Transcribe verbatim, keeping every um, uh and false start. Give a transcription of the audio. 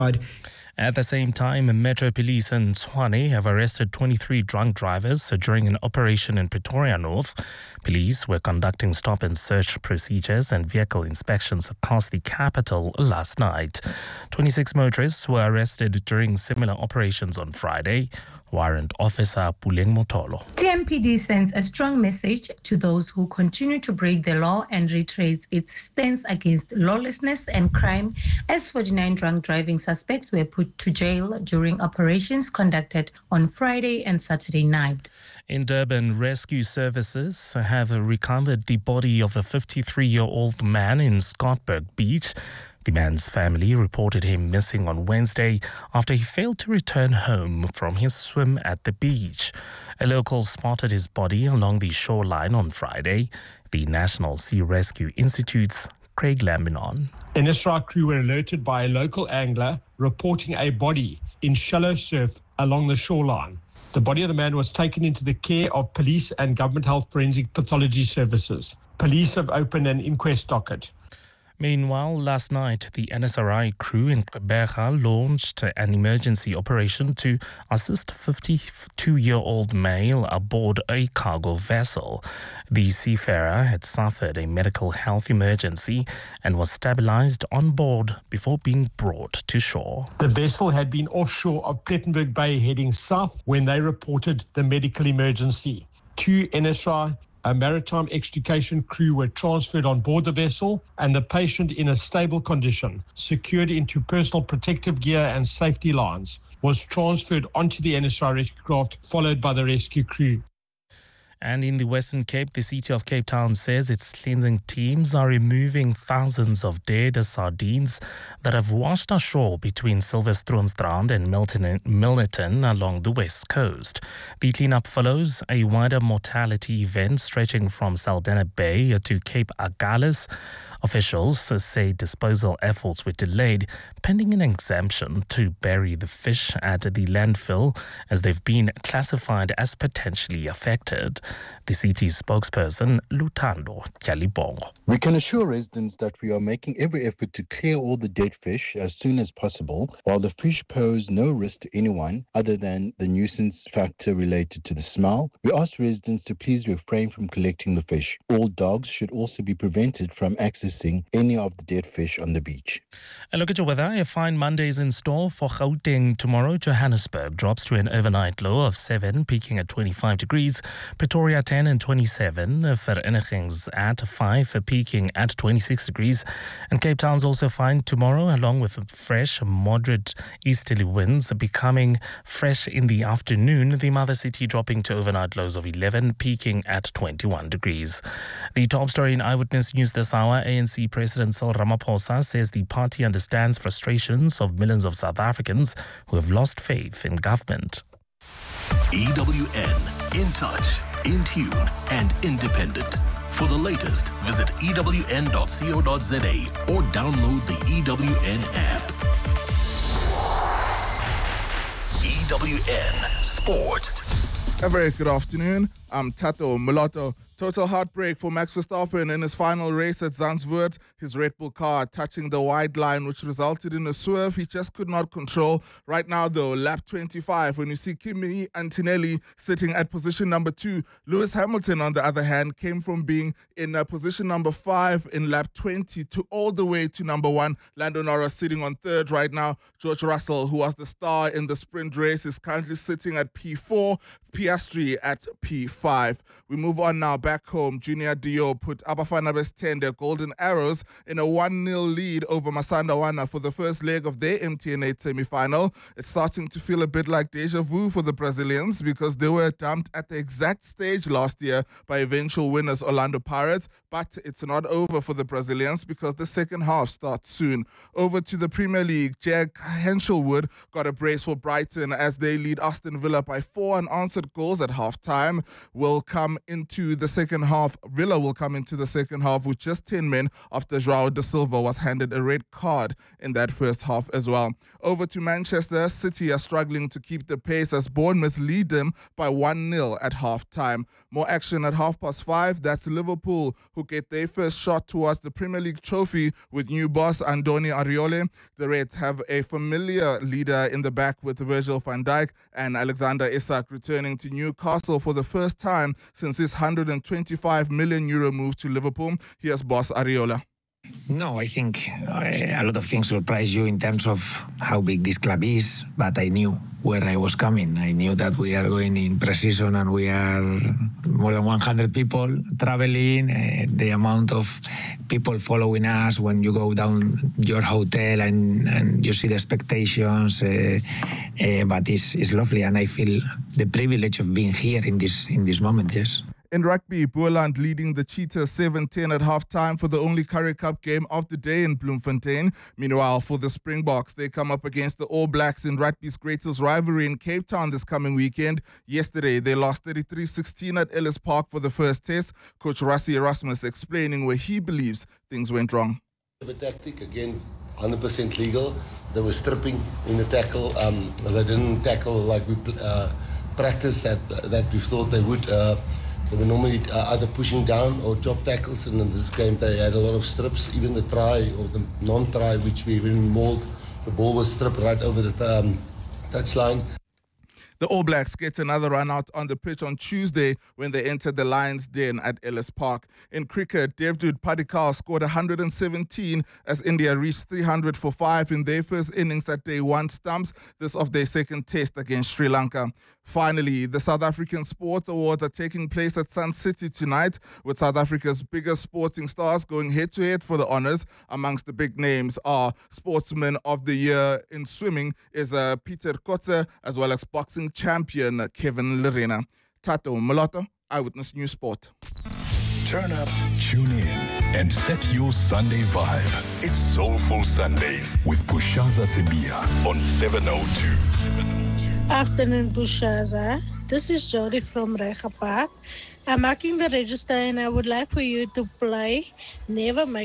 At the same time, Metro Police in Tshwane have arrested twenty-three drunk drivers during an operation in Pretoria North. Police were conducting stop and search procedures and vehicle inspections across the capital last night. twenty-six motorists were arrested during similar operations on Friday. Warrant Officer Puleng Motolo. T M P D sends a strong message to those who continue to break the law and reiterates its stance against lawlessness and crime, as forty-nine drunk driving suspects were put to jail during operations conducted on Friday and Saturday night. In Durban, rescue services have recovered the body of a fifty-three-year-old man in Scottburg Beach. The man's family reported him missing on Wednesday after he failed to return home from his swim at the beach. A local spotted his body along the shoreline on Friday. The National Sea Rescue Institute's Craig Lambinon. N S R crew were alerted by a local angler reporting a body in shallow surf along the shoreline. The body of the man was taken into the care of police and government health forensic pathology services. Police have opened an inquest docket. Meanwhile, last night, the N S R I crew in Gqeberha launched an emergency operation to assist a fifty-two-year-old male aboard a cargo vessel. The seafarer had suffered a medical health emergency and was stabilized on board before being brought to shore. The vessel had been offshore of Plettenberg Bay heading south when they reported the medical emergency. Two N S R I A maritime extrication crew were transferred on board the vessel, and the patient, in a stable condition, secured into personal protective gear and safety lines, was transferred onto the N S R rescue craft, followed by the rescue crew. And in the Western Cape, the city of Cape Town says its cleansing teams are removing thousands of dead sardines that have washed ashore between Silverstroomstrand and Milton, Milnerton along the west coast. The cleanup follows a wider mortality event stretching from Saldanha Bay to Cape Agulhas. Officials say disposal efforts were delayed pending an exemption to bury the fish at the landfill, as they've been classified as potentially affected. The city's spokesperson, Lutando Kyalibongo. We can assure residents that we are making every effort to clear all the dead fish as soon as possible, while the fish pose no risk to anyone other than the nuisance factor related to the smell. We ask residents to please refrain from collecting the fish. All dogs should also be prevented from accessing any of the dead fish on the beach. A look at your weather. A fine Monday is in store for Gauteng tomorrow. Johannesburg drops to an overnight low of seven, peaking at twenty-five degrees. Pretoria ten and twenty-seven. Verenigings at five, peaking at twenty-six degrees. And Cape Town's also fine tomorrow, along with fresh, moderate easterly winds becoming fresh in the afternoon. The mother city dropping to overnight lows of eleven, peaking at twenty-one degrees. The top story in Eyewitness News this hour. A N C President Cyril Ramaphosa says the party understands frustrations of millions of South Africans who have lost faith in government. E W N, in touch, in tune and independent. For the latest, visit E W N dot co dot za or download the E W N app. E W N Sport. A very good afternoon. I'm Tato Mulatto. Total heartbreak for Max Verstappen in his final race at Zandvoort. His Red Bull car touching the wide line, which resulted in a swerve he just could not control. Right now, though, lap twenty-five, when you see Kimi Antonelli sitting at position number two, Lewis Hamilton, on the other hand, came from being in uh, position number five in lap twenty to all the way to number one. Lando Norris sitting on third right now. George Russell, who was the star in the sprint race, is currently sitting at P four. Piastri at P five. We move on now back home. Junior Dio put Abafana Best ten, their Golden Arrows, in a one nil lead over Masandawana for the first leg of their M T N eight semi-final. It's starting to feel a bit like deja vu for the Brazilians because they were dumped at the exact stage last year by eventual winners Orlando Pirates. But it's not over for the Brazilians because the second half starts soon. Over to the Premier League, Jack Henshelwood got a brace for Brighton as they lead Aston Villa by four unanswered goals at half-time. Will come into the second half. Villa will come into the second half with just ten men after João da Silva was handed a red card in that first half as well. Over to Manchester, City are struggling to keep the pace as Bournemouth lead them by one nil at half-time. More action at half past five. That's Liverpool, who who get their first shot towards the Premier League trophy with new boss Andoni Ariole. The Reds have a familiar leader in the back with Virgil van Dijk and Alexander Isak returning to Newcastle for the first time since his one hundred twenty-five million euro move to Liverpool. Here's boss Ariola. No, I think uh, a lot of things surprise you in terms of how big this club is, but I knew where I was coming. I knew that we are going in pre-season and we are more than one hundred people traveling. Uh, the amount of people following us when you go down your hotel and, and you see the expectations, uh, uh, but it's, it's lovely, and I feel the privilege of being here in this in this moment, yes. In rugby, Boland leading the Cheetahs seven ten at halftime for the only Currie Cup game of the day in Bloemfontein. Meanwhile, for the Springboks, they come up against the All Blacks in rugby's greatest rivalry in Cape Town this coming weekend. Yesterday, they lost thirty-three sixteen at Ellis Park for the first test. Coach Rassie Erasmus explaining where he believes things went wrong. The tactic, again, one hundred percent legal. They were stripping in the tackle. Um, they didn't tackle like we uh, practiced that, that we thought they would. Uh, They were normally uh, either pushing down or drop tackles, and in this game they had a lot of strips. Even the try or the non-try, which we even mauled, the ball was stripped right over the um, touchline. The All Blacks get another run out on the pitch on Tuesday when they entered the Lions' Den at Ellis Park. In cricket, Devdutt Padikkal scored one hundred seventeen as India reached three hundred for five in their first innings at day one stumps, this of their second test against Sri Lanka. Finally, the South African Sports Awards are taking place at Sun City tonight, with South Africa's biggest sporting stars going head-to-head for the honours. Amongst the big names are Sportsman of the Year in swimming is uh, Peter Kotze, as well as boxing champion Kevin Lerena. Tato Moloto, Eyewitness News Sport. Turn up, tune in, and set your Sunday vibe. It's Soulful Sundays with Bushaza Sibia on seven oh two. Afternoon, Bushaza. This is Jody from Rega Park. I'm marking the register and I would like for you to play Never Make